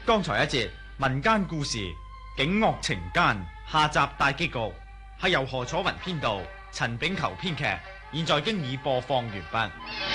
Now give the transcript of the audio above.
剛才一節民間故事警惡懲奸，下集大結局係由何楚雲編導，陳炳球編劇，現在經已播放完畢。